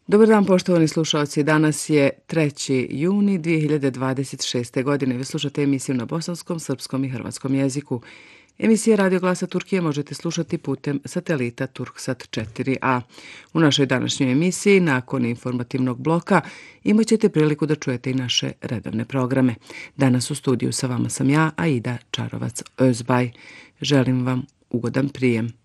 Dobar dan, poštovani slušalci. Danas je 3. juni 2026. godine. Vi slušate emisiju na bosanskom, srpskom i hrvatskom jeziku. Emisije Radio Glasa Turkije možete slušati putem satelita Turksat 4a. U našoj današnjoj emisiji, nakon informativnog bloka, imat ćete priliku da čujete i naše redovne programe. Danas u studiju sa vama sam ja, Aida Čarovac-Özbaj. Želim vam ugodan prijem.